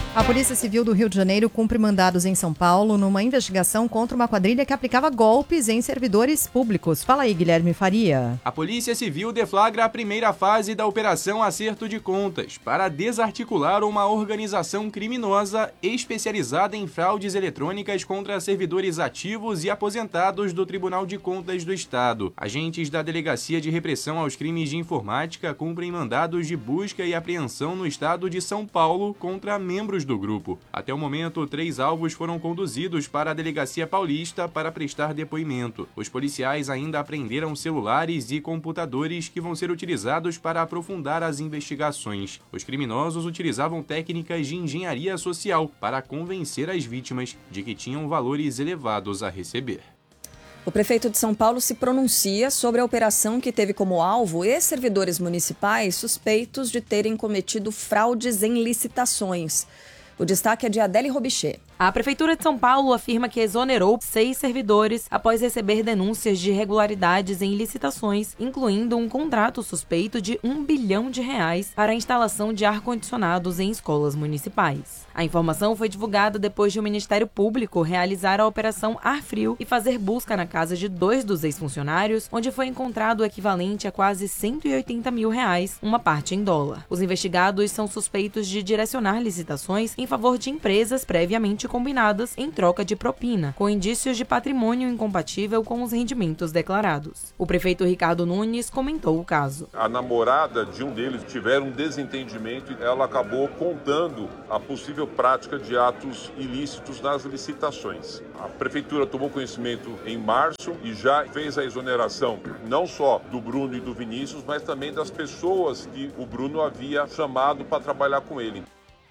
A Polícia Civil do Rio de Janeiro cumpre mandados em São Paulo numa investigação contra uma quadrilha que aplicava golpes em servidores públicos. Fala aí, Guilherme Faria. A Polícia Civil deflagra a primeira fase da Operação Acerto de Contas para desarticular uma organização criminosa especializada em fraudes eletrônicas contra servidores ativos e aposentados do Tribunal de Contas do Estado. Agentes da Delegacia de Repressão aos Crimes de Informática cumprem mandados de busca e apreensão no estado de São Paulo contra membros do grupo. Até o momento, 3 alvos foram conduzidos para a Delegacia Paulista para prestar depoimento. Os policiais ainda apreenderam celulares e computadores que vão ser utilizados para aprofundar as investigações. Os criminosos utilizavam técnicas de engenharia social para convencer as vítimas de que tinham valores elevados a receber. O prefeito de São Paulo se pronuncia sobre a operação que teve como alvo ex-servidores municipais suspeitos de terem cometido fraudes em licitações. O destaque é de Adele Robichê. A Prefeitura de São Paulo afirma que exonerou 6 servidores após receber denúncias de irregularidades em licitações, incluindo um contrato suspeito de R$1 bilhão para a instalação de ar-condicionados em escolas municipais. A informação foi divulgada depois de o Ministério Público realizar a Operação Ar Frio e fazer busca na casa de 2 dos ex-funcionários, onde foi encontrado o equivalente a quase R$180 mil, uma parte em dólar. Os investigados são suspeitos de direcionar licitações em favor de empresas previamente combinadas em troca de propina, com indícios de patrimônio incompatível com os rendimentos declarados. O prefeito Ricardo Nunes comentou o caso. A namorada de um deles tiveram um desentendimento e ela acabou contando a possível prática de atos ilícitos nas licitações. A prefeitura tomou conhecimento em março e já fez a exoneração não só do Bruno e do Vinícius, mas também das pessoas que o Bruno havia chamado para trabalhar com ele.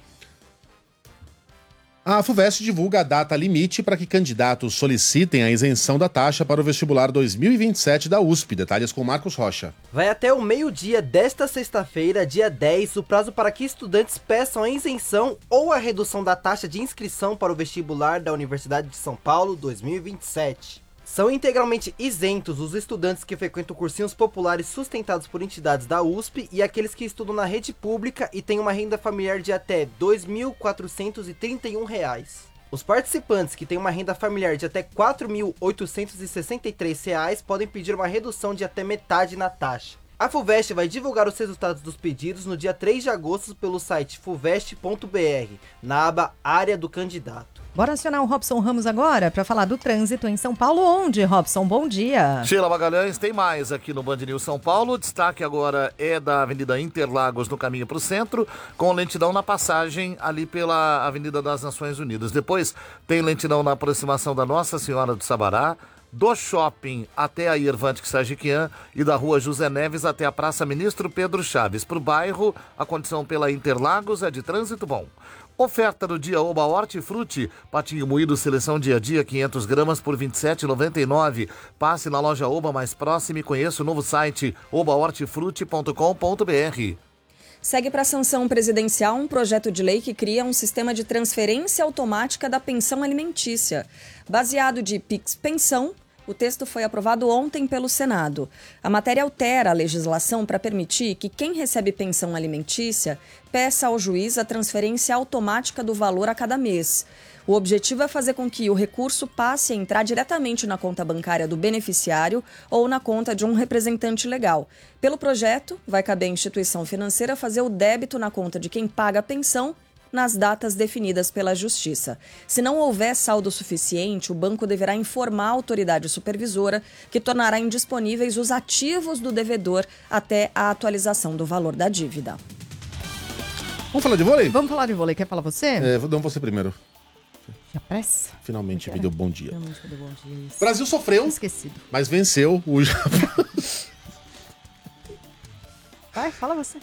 A FUVEST divulga a data limite para que candidatos solicitem a isenção da taxa para o vestibular 2027 da USP. Detalhes com Marcos Rocha. Vai até o meio-dia desta sexta-feira, dia 10, o prazo para que estudantes peçam a isenção ou a redução da taxa de inscrição para o vestibular da Universidade de São Paulo 2027. São integralmente isentos os estudantes que frequentam cursinhos populares sustentados por entidades da USP e aqueles que estudam na rede pública e têm uma renda familiar de até R$ 2.431. Os participantes que têm uma renda familiar de até R$ 4.863 podem pedir uma redução de até metade na taxa. A FUVEST vai divulgar os resultados dos pedidos no dia 3 de agosto pelo site fuvest.br, na aba Área do Candidato. Bora acionar o Robson Ramos agora para falar do trânsito em São Paulo. Onde, Robson? Bom dia. Sheila Magalhães, tem mais aqui no Band News São Paulo. O destaque agora é da Avenida Interlagos no caminho para o centro, com lentidão na passagem ali pela Avenida das Nações Unidas. Depois tem lentidão na aproximação da Nossa Senhora do Sabará, do shopping até a Irvante Sagiquian e da Rua José Neves até a Praça Ministro Pedro Chaves. Para o bairro, a condição pela Interlagos é de trânsito bom. Oferta do dia Oba Hortifruti, patinho moído seleção dia a dia, 500 gramas por R$ 27,99. Passe na loja Oba mais próxima e conheça o novo site obahortifruti.com.br. Segue para a sanção presidencial um projeto de lei que cria um sistema de transferência automática da pensão alimentícia. Baseado de Pix Pensão, o texto foi aprovado ontem pelo Senado. A matéria altera a legislação para permitir que quem recebe pensão alimentícia peça ao juiz a transferência automática do valor a cada mês. O objetivo é fazer com que o recurso passe a entrar diretamente na conta bancária do beneficiário ou na conta de um representante legal. Pelo projeto, vai caber à instituição financeira fazer o débito na conta de quem paga a pensão nas datas definidas pela Justiça. Se não houver saldo suficiente, o banco deverá informar a autoridade supervisora, que tornará indisponíveis os ativos do devedor até a atualização do valor da dívida. Vamos falar de vôlei? Vamos falar de vôlei. Quer falar você? Não, você primeiro. Já pressa? Finalmente me deu bom dia. Finalmente me deu bom dia. Isso. Brasil sofreu, Esquecido. mas venceu o Japão. Vai, fala você.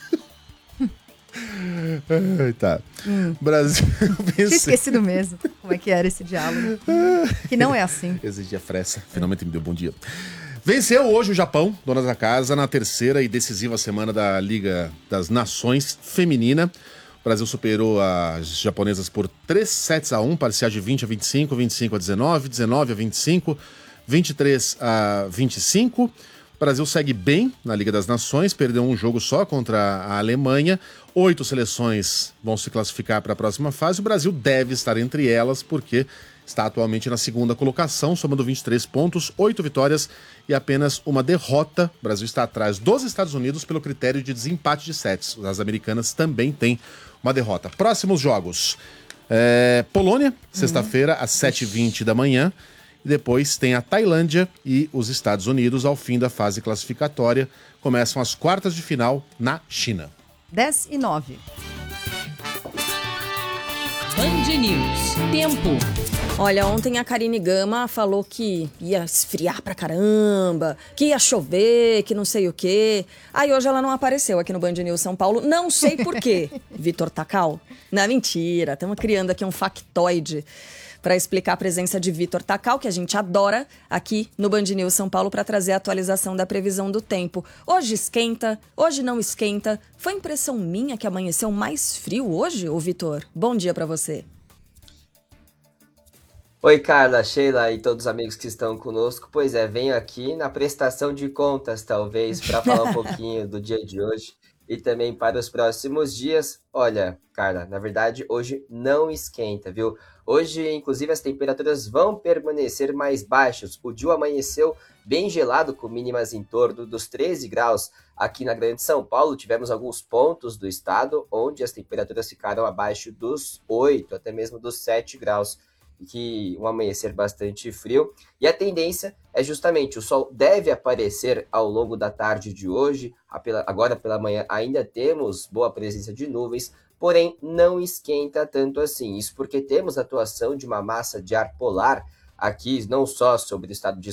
Tá. Brasil venceu. Tinha esquecido mesmo como é que era esse diálogo. Que não é assim. Exigia fressa. Finalmente me deu bom dia. Venceu hoje o Japão, dona da casa, na terceira e decisiva semana da Liga das Nações Feminina. O Brasil superou as japonesas por 3-1, parciais de 20-25, 25-19, 19-25, 23-25. O Brasil segue bem na Liga das Nações, perdeu um jogo só contra a Alemanha. 8 seleções vão se classificar para a próxima fase. O Brasil deve estar entre elas, porque está atualmente na segunda colocação, somando 23 pontos, 8 vitórias e apenas uma derrota. O Brasil está atrás dos Estados Unidos pelo critério de desempate de sets. As americanas também têm uma derrota. Próximos jogos. Polônia, sexta-feira, às 7h20 da manhã. E depois tem a Tailândia e os Estados Unidos ao fim da fase classificatória. Começam as quartas de final na China. 10h09. Band News. Tempo. Olha, ontem a Karine Gama falou que ia esfriar pra caramba, que ia chover, que não sei o quê. Aí hoje ela não apareceu aqui no Band News São Paulo, não sei por quê. Vitor Tacal? Não, mentira, estamos criando aqui um factoide para explicar a presença de Vitor Tacal, que a gente adora aqui no Band News São Paulo, para trazer a atualização da previsão do tempo. Hoje esquenta, hoje não esquenta. Foi impressão minha que amanheceu mais frio hoje, ô Vitor? Bom dia para você. Oi, Carla, Sheila e todos os amigos que estão conosco. Pois é, venho aqui na prestação de contas, talvez, para falar um pouquinho do dia de hoje e também para os próximos dias. Olha, Carla, na verdade, hoje não esquenta, viu? Hoje, inclusive, as temperaturas vão permanecer mais baixas. O dia amanheceu bem gelado, com mínimas em torno dos 13 graus. Aqui na Grande São Paulo, tivemos alguns pontos do estado onde as temperaturas ficaram abaixo dos 8, até mesmo dos 7 graus. Que um amanhecer bastante frio, e a tendência é justamente o sol deve aparecer ao longo da tarde de hoje. Agora pela manhã ainda temos boa presença de nuvens, porém não esquenta tanto assim. Isso porque temos a atuação de uma massa de ar polar aqui, não só sobre o estado de